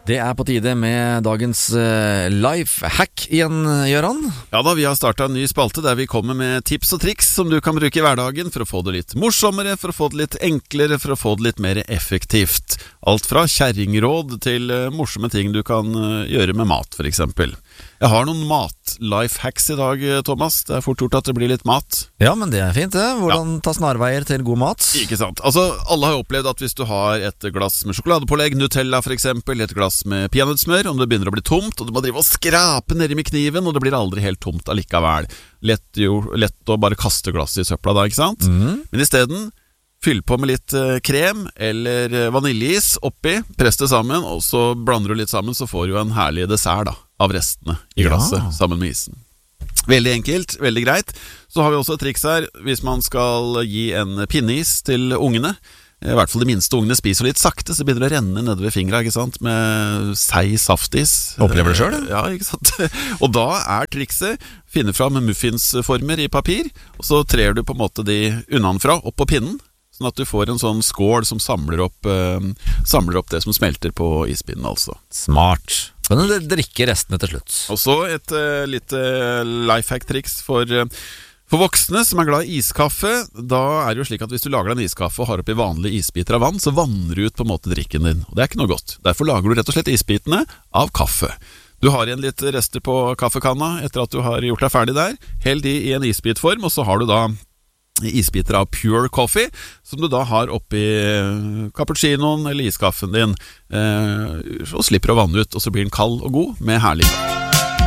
Det på tide med dagens life hack igjen, Gøran. Ja da, vi har startet en ny spalte der vi kommer med tips og triks som du kan bruke i hverdagen for å få det litt morsommere, for å få det litt enklere, for å få det litt mer effektivt. Alt fra kjerringråd til morsomme ting du kan gjøre med mat, for eksempel. Jeg har noen mat-life hacks i dag, Thomas. Det fort gjort at det blir litt mat. Ja, men det fint det. Hvordan ta snarveier til god mat? Ikke sant. Altså, alle har opplevd at hvis du har et glass med sjokoladepålegg, Nutella for eksempel, et glass med peanøttsmør, om det begynner å bli tomt, og du må drive og skrape nedi med kniven, og det blir aldri helt tomt allikevel. Lett å bare kaste glasset i søpla da, ikke sant? Men i stedet, fyll på med litt krem eller vaniljeis oppi, press det sammen, og så blander du litt sammen, så får du en herlig dessert da, av restene i glasset sammen med isen. Veldig enkelt, veldig greit. Så har vi også et triks her, hvis man skal gi en pinneis til ungene. I hvert fall de minste ungene spiser litt sakte, så begynner det å renne nede ved fingra, ikke sant, med seig saftis. Opplever det selv? Ja, ikke sant. Og da trikset, finne fram muffinsformer i papir, og så trer du på en måte de unnanfra opp på pinnen, sånn at du får en sånn skål som samler opp det som smelter på ispinnen, altså. Smart. Men du drikker restene til slutt. Og så et litt lifehack-triks for voksne som glad i iskaffe. Da det jo slik at hvis du lager deg en iskaffe og har oppi vanlige isbiter av vann, så vanner du ut på en måte drikken din, og det ikke noe godt. Derfor lager du rett og slett isbitene av kaffe. Du har igjen litt rester på kaffekanna etter at du har gjort deg ferdig der. Hell de i en isbitform, og så har du da isbiter av pure coffee, som du da har oppi cappuccinoen eller iskaffen din, og slipper å vanne ut, og så blir den kald og god med herlig kaffe.